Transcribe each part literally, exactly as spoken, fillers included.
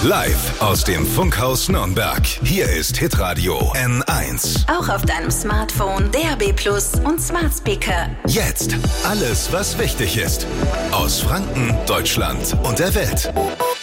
Live aus dem Funkhaus Nürnberg. Hier ist Hitradio N eins. Auch auf deinem Smartphone, D A B Plus und Smart Speaker. Jetzt alles, was wichtig ist. Aus Franken, Deutschland und der Welt.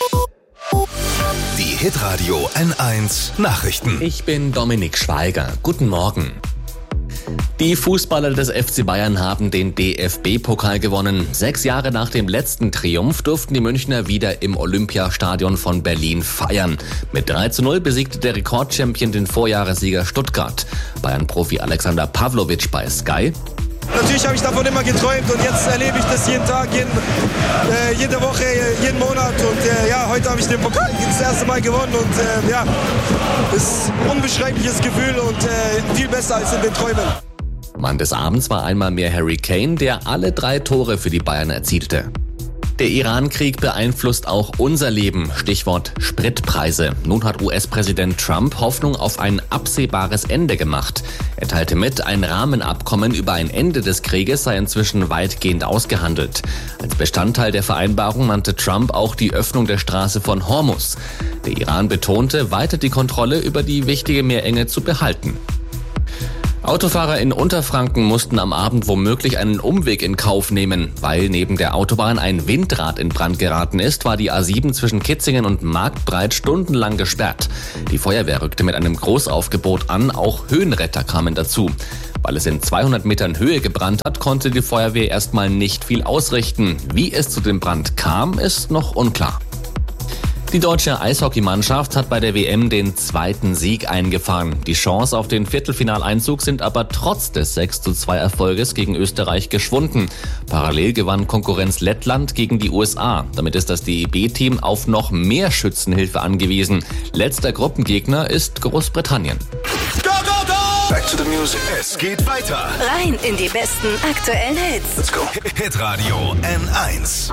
Die Hitradio N eins Nachrichten. Ich bin Dominik Schweiger. Guten Morgen. Die Fußballer des F C Bayern haben den D F B-Pokal gewonnen. Sechs Jahre nach dem letzten Triumph durften die Münchner wieder im Olympiastadion von Berlin feiern. Mit drei zu null besiegte der Rekordchampion den Vorjahressieger Stuttgart. Bayern-Profi Alexander Pavlovic bei Sky. Natürlich habe ich davon immer geträumt und jetzt erlebe ich das jeden Tag, jeden, äh, jede Woche, jeden Monat und äh, ja, heute habe ich den Pokal das erste Mal gewonnen und äh, ja, das ist ein unbeschreibliches Gefühl und äh, viel besser als in den Träumen. Mann des Abends war einmal mehr Harry Kane, der alle drei Tore für die Bayern erzielte. Der Iran-Krieg beeinflusst auch unser Leben. Stichwort Spritpreise. Nun hat U S-Präsident Trump Hoffnung auf ein absehbares Ende gemacht. Er teilte mit, ein Rahmenabkommen über ein Ende des Krieges sei inzwischen weitgehend ausgehandelt. Als Bestandteil der Vereinbarung nannte Trump auch die Öffnung der Straße von Hormuz. Der Iran betonte, weiter die Kontrolle über die wichtige Meerenge zu behalten. Autofahrer in Unterfranken mussten am Abend womöglich einen Umweg in Kauf nehmen. Weil neben der Autobahn ein Windrad in Brand geraten ist, war die A sieben zwischen Kitzingen und Marktbreit stundenlang gesperrt. Die Feuerwehr rückte mit einem Großaufgebot an, auch Höhenretter kamen dazu. Weil es in zweihundert Metern Höhe gebrannt hat, konnte die Feuerwehr erstmal nicht viel ausrichten. Wie es zu dem Brand kam, ist noch unklar. Die deutsche Eishockeymannschaft hat bei der W M den zweiten Sieg eingefahren. Die Chancen auf den Viertelfinaleinzug sind aber trotz des sechs zu zwei Erfolges gegen Österreich geschwunden. Parallel gewann Konkurrenz Lettland gegen die U S A. Damit ist das D E B-Team auf noch mehr Schützenhilfe angewiesen. Letzter Gruppengegner ist Großbritannien. Go, go, go! Back to the music. Es geht weiter. Rein in die besten aktuellen Hits. Let's go. Hitradio N eins.